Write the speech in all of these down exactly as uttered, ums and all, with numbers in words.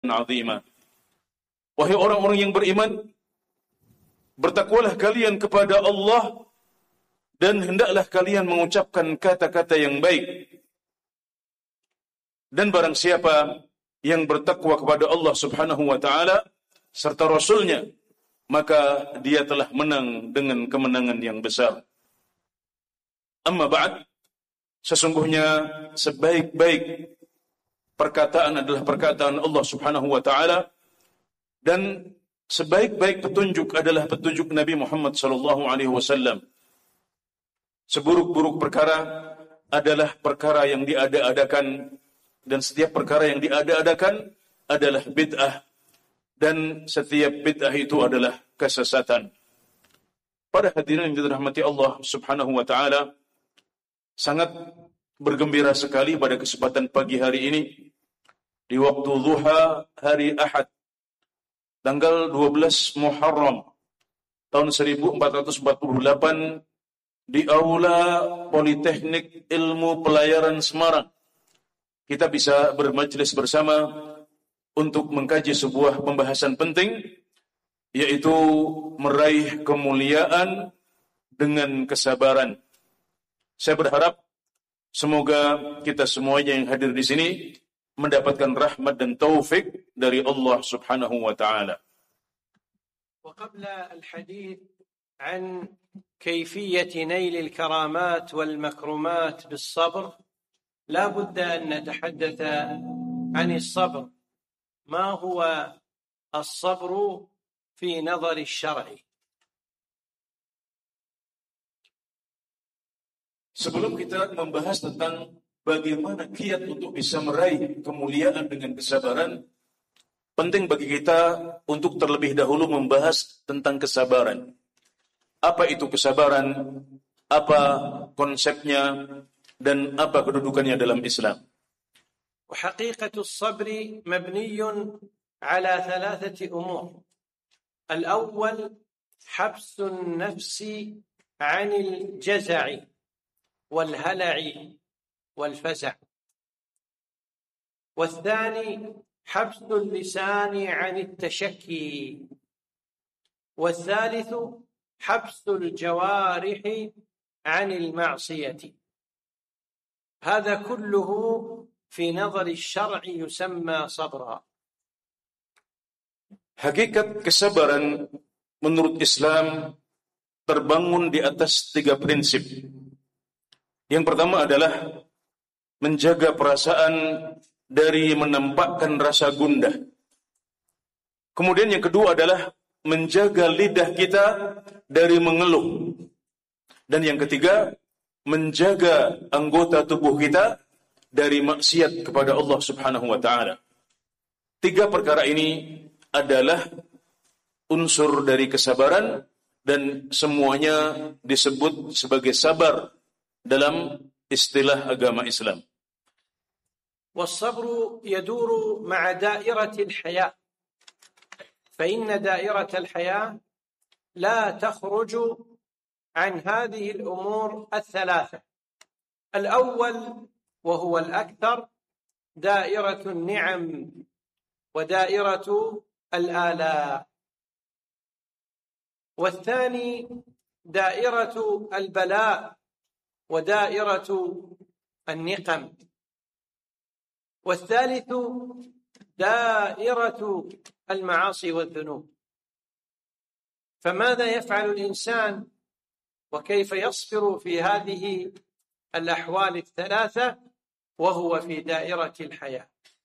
'azima. Wahai orang-orang yang beriman, bertakwalah kalian kepada Allah dan hendaklah kalian mengucapkan kata-kata yang baik. Dan barang siapa yang bertakwa kepada Allah Subhanahu wa taala serta Rasulnya, maka dia telah menang dengan kemenangan yang besar. Amma ba'd, sesungguhnya sebaik-baik perkataan adalah perkataan Allah Subhanahu wa taala, dan sebaik-baik petunjuk adalah petunjuk Nabi Muhammad sallallahu alaihi wasallam. Seburuk-buruk perkara adalah perkara yang diada-adakan, dan setiap perkara yang diada-adakan adalah bid'ah, dan setiap bid'ah itu adalah kesesatan. Para hadirin yang dirahmati Allah Subhanahu wa taala, sangat bergembira sekali pada kesempatan pagi hari ini di waktu duha hari Ahad tanggal dua belas Muharram tahun seribu empat ratus empat puluh delapan di Aula Politeknik Ilmu Pelayaran Semarang. Kita bisa bermajlis bersama untuk mengkaji sebuah pembahasan penting, yaitu meraih kemuliaan dengan kesabaran. Saya berharap semoga kita semuanya yang hadir di sini mendapatkan rahmat dan taufik dari Allah Subhanahu wa taala. وقبل الحديث عن كيفية نيل الكرامات والمكرمات بالصبر لا بد أن نتحدث عن الصبر. ما هو الصبر في نظر الشرع؟ Sebelum kita membahas tentang bagaimana kiat untuk bisa meraih kemuliaan dengan kesabaran, penting bagi kita untuk terlebih dahulu membahas tentang kesabaran. Apa itu kesabaran? Apa konsepnya? Dan apa kedudukannya dalam Islam? وحقيقة الصبر مبني على ثلاثة أمور. الأول حبس النفس عن الجزع والهلع والفزع، والثاني حبس اللسان عن التشكي، والثالث حبس الجوارح عن المعصية. هذا كله في نظر الشرع يسمى صبرا. Hakikat kesabaran menurut Islam terbangun di atas tiga prinsip. Yang pertama adalah menjaga perasaan dari menampakkan rasa gundah. Kemudian yang kedua adalah menjaga lidah kita dari mengeluh. Dan yang ketiga, menjaga anggota tubuh kita dari maksiat kepada Allah Subhanahu wa taala. Tiga perkara ini adalah unsur dari kesabaran, dan semuanya disebut sebagai sabar dalam istilah agama Islam. والصبر يدور مع دائرة الحياة، فإن دائرة الحياة لا تخرج عن هذه الأمور الثلاثة. الأول وهو الأكثر دائرة النعم ودائرة الآلاء، والثاني دائرة البلاء ودائرة النقم، والثالث دائرة المعاصي والذنوب. فماذا يفعل الإنسان وكيف يصبر في هذه الأحوال الثلاثة وهو في دائرة الحياة؟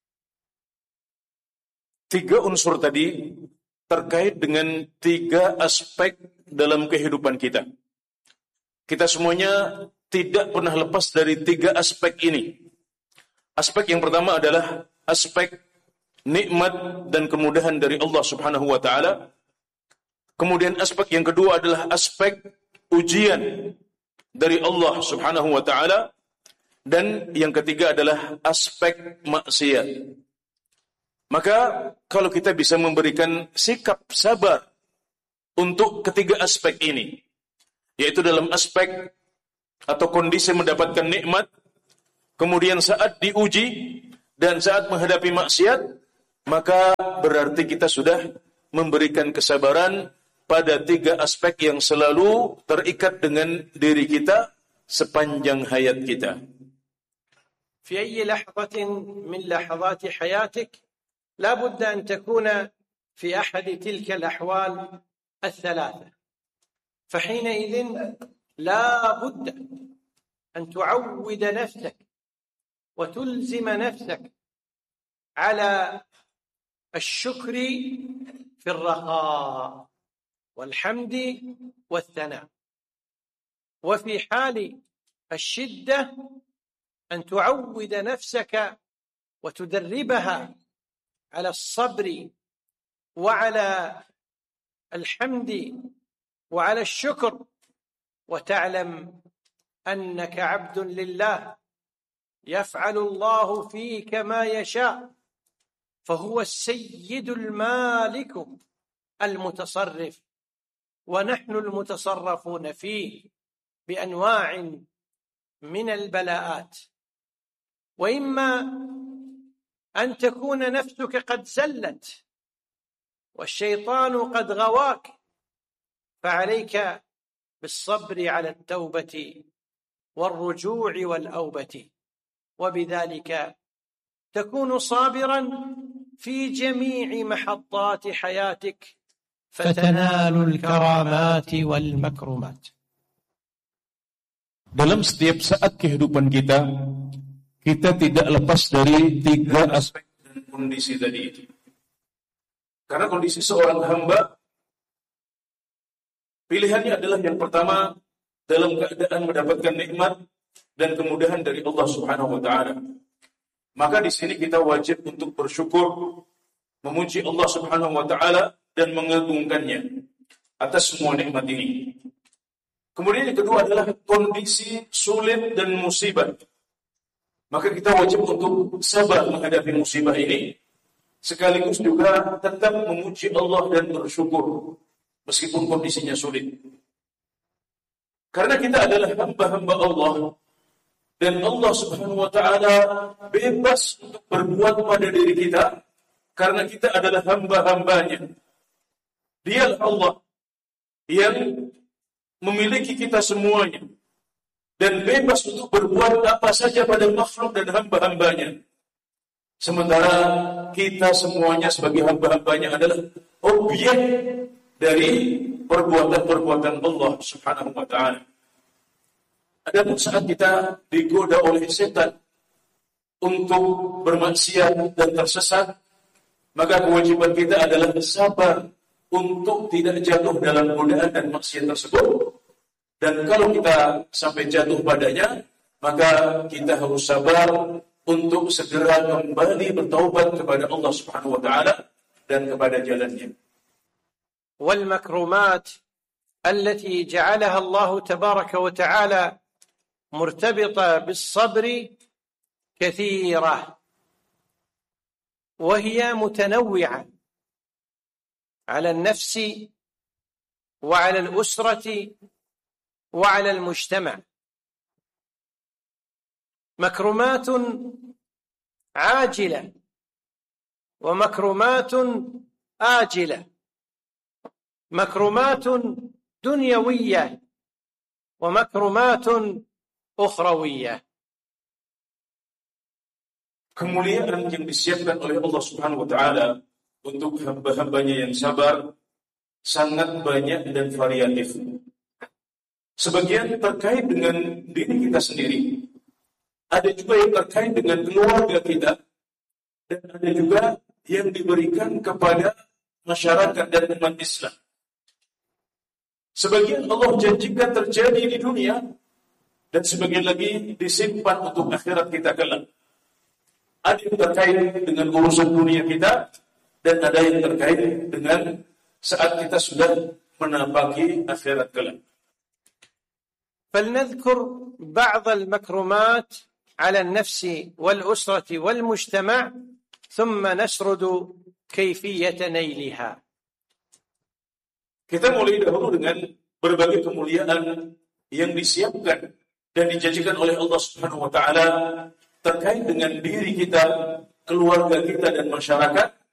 Tiga unsur tadi terkait dengan tiga aspek dalam kehidupan kita. Kita semuanya tidak pernah lepas dari tiga aspek ini. Aspek yang pertama adalah aspek nikmat dan kemudahan dari Allah Subhanahu wa taala. Kemudian aspek yang kedua adalah aspek ujian dari Allah Subhanahu wa taala, dan yang ketiga adalah aspek maksiat. Maka kalau kita bisa memberikan sikap sabar untuk ketiga aspek ini, yaitu dalam aspek atau kondisi mendapatkan nikmat, kemudian saat diuji dan saat menghadapi maksiat, maka berarti kita sudah memberikan kesabaran pada tiga aspek yang selalu terikat dengan diri kita sepanjang hayat kita. في أي لحظة من لحظات حياتك لا بد أن تكون في أحد تلك الأحوال الثلاثة، فحينئذ لا بد أن تعود نفسك وتلزم نفسك على الشكر في الرخاء والحمد والثناء، وفي حال الشدة أن تعود نفسك وتدربها على الصبر وعلى الحمد وعلى الشكر، وتعلم أنك عبد لله يفعل الله فيك ما يشاء، فهو السيد المالك المتصرف، ونحن المتصرفون فيه بأنواع من البلاءات. وإما أن تكون نفسك قد زلت والشيطان قد غواك، فعليك بالصبر على التوبة والرجوع والأوبة، وبذلك تكون صابرا في جميع محطات حياتك فتنال الكرامات والمكرمات. Dalam setiap saat kehidupan kita, kita tidak lepas dari tiga aspek dan kondisi tadi itu. Karena kondisi seorang hamba, pilihannya adalah yang pertama dalam keadaan mendapatkan nikmat dan kemudahan dari Allah Subhanahu wa taala. Maka di sini kita wajib untuk bersyukur, memuji Allah Subhanahu wa taala dan mengagungkannya atas semua nikmat ini. Kemudian yang kedua adalah kondisi sulit dan musibah. Maka kita wajib untuk sabar menghadapi musibah ini, sekaligus juga tetap memuji Allah dan bersyukur meskipun kondisinya sulit. Karena kita adalah hamba-hamba Allah, dan Allah Subhanahu wa taala bebas untuk berbuat pada diri kita karena kita adalah hamba-hambanya. Dialah Allah yang memiliki kita semuanya dan bebas untuk berbuat apa saja pada makhluk dan hamba-hambanya. Sementara kita semuanya sebagai hamba-hambanya adalah objek dari perbuatan-perbuatan Allah Subhanahu wa taala. Adapun saat kita digoda oleh setan untuk bermaksiat dan tersesat, maka kewajiban kita adalah sabar untuk tidak jatuh dalam godaan dan maksiat tersebut. Dan kalau kita sampai jatuh padanya, maka kita harus sabar untuk segera kembali bertaubat kepada Allah Subhanahu wa taala dan kepada jalannya. Wal makrumat allati ja'alaha Allah tabaraka wa ta'ala مرتبطة بالصبر كثيرة، وهي متنوعة على النفس وعلى الأسرة وعلى المجتمع. مكرمات عاجلة ومكرمات آجلة، مكرمات دنيوية ومكرمات ukhrawiyah. Kemuliaan yang disiapkan oleh Allah Subhanahu wa taala untuk hamba-hambanya yang sabar sangat banyak dan variatif. Sebagian terkait dengan diri kita sendiri, ada juga yang terkait dengan keluarga kita, dan ada juga yang diberikan kepada masyarakat dan umat Islam. Sebagian Allah janjikan terjadi di dunia, dan sebagian lagi disimpan untuk akhirat kita kelak. Ada yang terkait dengan urusan dunia kita, dan ada yang terkait dengan saat kita sudah menapaki akhirat kelak. فلنذكر بعض المكرمات على النفس والأسرة والمجتمع ثم نسرد كيفية نيلها. Kita mulai dahulu dengan berbagai kemuliaan yang disiapkan dan dijanjikan oleh Allah Subhanahu wa taala terkait dengan diri kita, keluarga kita dan masyarakat,